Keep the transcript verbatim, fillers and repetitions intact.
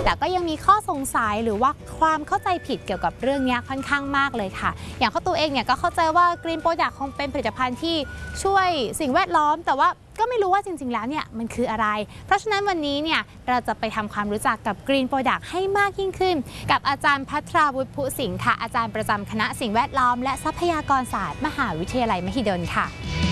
แต่ก็ยังมีข้อสงสัยหรือว่าความเข้าใจผิดเกี่ยวกับเรื่องนี้ค่อนข้างมากเลยค่ะอย่างข้าวตูเองเนี่ยก็เข้าใจว่า Green Product คงเป็นผลิตภัณฑ์ที่ช่วยสิ่งแวดล้อมแต่ว่าก็ไม่รู้ว่าจริงๆแล้วเนี่ยมันคืออะไรเพราะฉะนั้นวันนี้เนี่ยเราจะไปทำความรู้จักกับ Green Product ให้มากยิ่งขึ้นกับอาจารย์ภัทราวุฒิ พุสิงห์ค่ะอาจารย์ประจำคณะสิ่งแวดล้อมและทรัพยากรศาสตร์มหาวิทยาลัยมหิดลค่ะ